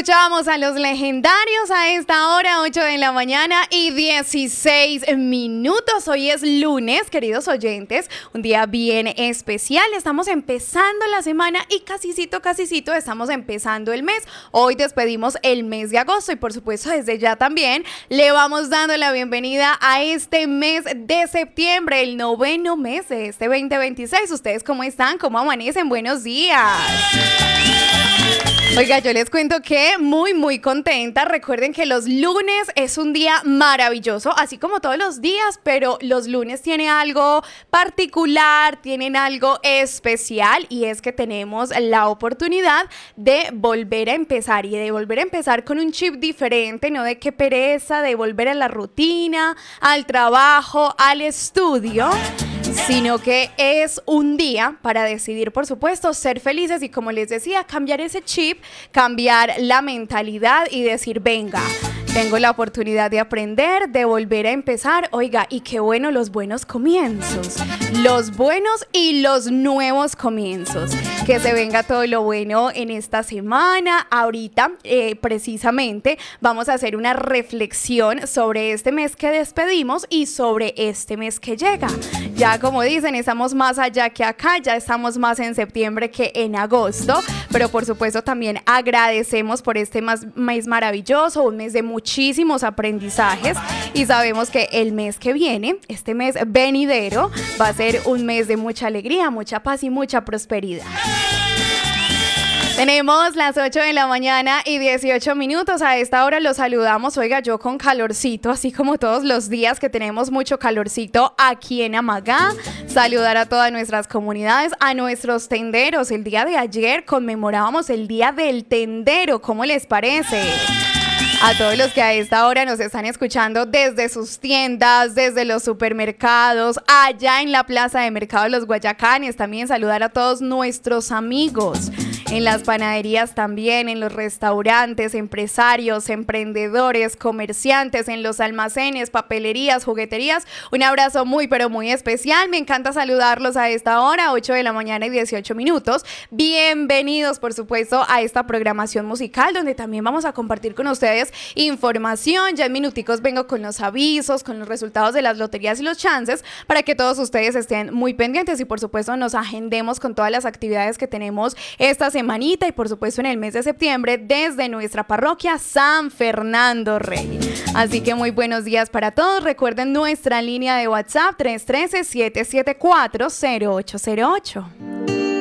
Escuchamos a los legendarios a esta hora, 8 de la mañana y 16 minutos. Hoy es lunes, queridos oyentes, un día bien especial. Estamos empezando la semana y casicito estamos empezando el mes. Hoy despedimos el mes de agosto y por supuesto desde ya también le vamos dando la bienvenida a este mes de septiembre, el noveno mes de este 2026. ¿Ustedes cómo están? ¿Cómo amanecen? Buenos días. Oiga, yo les cuento que muy contenta. Recuerden que los lunes es un día maravilloso, así como todos los días, pero los lunes tienen algo particular, tienen algo especial y es que tenemos la oportunidad de volver a empezar y de volver a empezar con un chip diferente, no de qué pereza, de volver a la rutina, al trabajo, al estudio, sino que es un día para decidir, por supuesto, ser felices y, como les decía, cambiar ese chip, cambiar la mentalidad y decir, venga, tengo la oportunidad de aprender, de volver a empezar. Oiga, y qué bueno los buenos comienzos, los buenos y los nuevos comienzos. Que se venga todo lo bueno en esta semana. Ahorita, precisamente, vamos a hacer una reflexión sobre este mes que despedimos y sobre este mes que llega. Ya como dicen, estamos más allá que acá, ya estamos más en septiembre que en agosto, pero por supuesto también agradecemos por este mes maravilloso, un mes de muchísimos aprendizajes y sabemos que el mes que viene, este mes venidero, va a ser un mes de mucha alegría, mucha paz y mucha prosperidad. Tenemos las 8 de la mañana y 18 minutos. A esta hora los saludamos. Oiga, yo con calorcito, así como todos los días que tenemos mucho calorcito aquí en Amagá. Saludar a todas nuestras comunidades, a nuestros tenderos. El día de ayer conmemorábamos el Día del Tendero. ¿Cómo les parece? A todos los que a esta hora nos están escuchando desde sus tiendas, desde los supermercados, allá en la Plaza de Mercado de los Guayacanes. También saludar a todos nuestros amigos en las panaderías también, en los restaurantes, empresarios, emprendedores, comerciantes, en los almacenes, papelerías, jugueterías. Un abrazo muy, pero muy especial. Me encanta saludarlos a esta hora, 8 de la mañana y 18 minutos. Bienvenidos, por supuesto, a esta programación musical, donde también vamos a compartir con ustedes información. Ya en minuticos vengo con los avisos, con los resultados de las loterías y los chances, para que todos ustedes estén muy pendientes y, por supuesto, nos agendemos con todas las actividades que tenemos esta semanita y por supuesto en el mes de septiembre desde nuestra parroquia San Fernando Rey. Así que muy buenos días para todos. Recuerden nuestra línea de WhatsApp 313-774-0808.